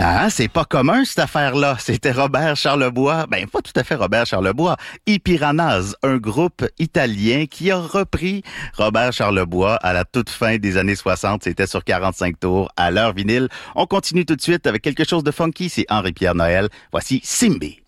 Ah, c'est pas commun, cette affaire-là. C'était Robert Charlebois. Ben, pas tout à fait Robert Charlebois. I Piranhas, un groupe italien qui a repris Robert Charlebois à la toute fin des années 60. C'était sur 45 tours à l'heure vinyle. On continue tout de suite avec quelque chose de funky. C'est Henri-Pierre Noël. Voici Simbi.